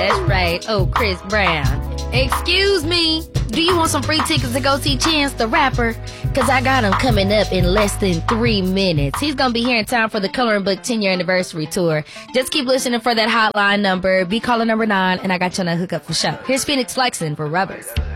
That's right. Oh, Chris Brown. Excuse me. Do you want some free tickets to go see Chance the Rapper? Cause I got him coming up in less than 3 minutes. He's gonna be here in time for the Coloring Book 10-year anniversary tour. Just keep listening for that hotline number. Be caller number 9, and I got you on a hookup for show. Here's Phoenix Flexin' for Rubbers.